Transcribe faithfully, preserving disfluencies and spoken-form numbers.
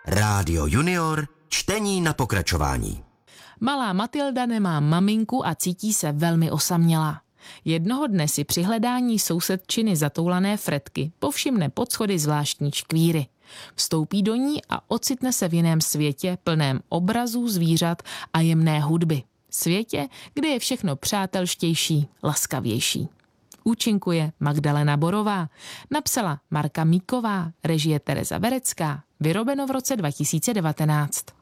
Rádio Junior, čtení na pokračování. Malá Matilda nemá maminku a cítí se velmi osamělá. Jednoho dne si při hledání sousedčiny zatoulané Fredky povšimne pod schody zvláštní škvíry. Vstoupí do ní a ocitne se v jiném světě plném obrazů zvířat a jemné hudby. Světě, kde je všechno přátelštější, laskavější. Účinkuje Magdalena Borová, napsala Marka Míková, režie Tereza Verecká, vyrobeno v roce dva tisíce devatenáct.